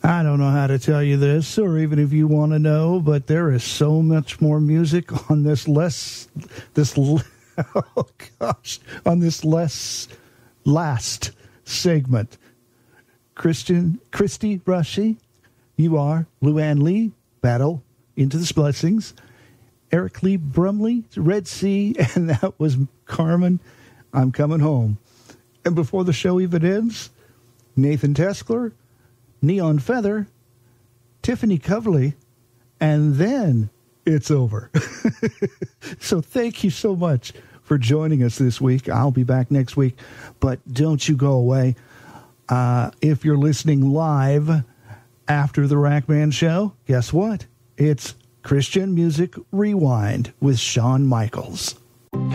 I don't know how to tell you this, or even if you want to know, but there is so much more music on this last segment. Christy Rushy, you are Luann Lee, Battle Into the Blessings, Eric Lee Brumley, Red Sea, and that was Carmen, I'm Coming Home. And before the show even ends, Nathan Teskler, Neon Feather, Tiffany Coverly, and then it's over. So thank you so much for joining us this week. I'll be back next week, but don't you go away. If you're listening live after the Rack Band show, guess what? It's Christian Music Rewind with Shawn Michaels.